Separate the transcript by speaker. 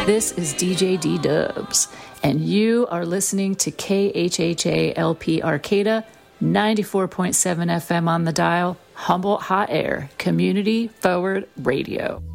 Speaker 1: This is DJ D Dubs, and you are listening to KHHA LP Arcata, 94.7 FM on the dial, Humboldt Hot Air, Community Forward Radio.